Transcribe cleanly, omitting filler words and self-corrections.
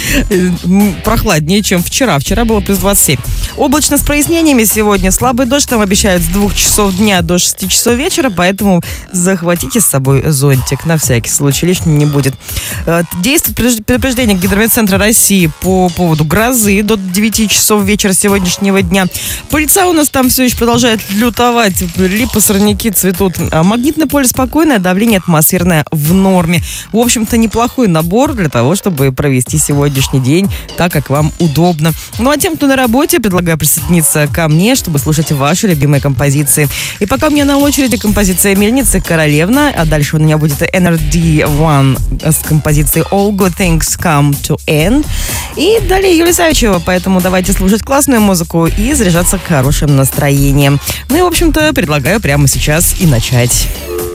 прохладнее, чем вчера. Вчера было плюс 27. Облачно с прояснениями сегодня. Слабый дождь там обещают с 2 часов дня до 6 часов вечера, поэтому захватите с собой зонтик. На всякий случай, лишним не будет. Действует предупреждение Гидрометцентра России по поводу грозы до 9 часов вечера сегодняшнего дня. Пыльца у нас там все еще продолжает лютовать. Липы, сорняки цветут. Магнитное поле спокойное, давление атмосферное в норме. В общем-то, неплохой набор для того, чтобы провести сегодняшний день так, как вам удобно. Ну а тем, кто на работе, предлагаю присоединиться ко мне, чтобы слушать ваши любимые композиции. И пока у меня на очереди композиция «Мельницы», «Королевна», а дальше у меня будет NRD One с композицией «All Good Things Come to End». И далее Юлия Савичева, поэтому давайте слушать классную музыку и заряжаться хорошим настроением. Ну и, в общем-то, предлагаю прямо сейчас и начать.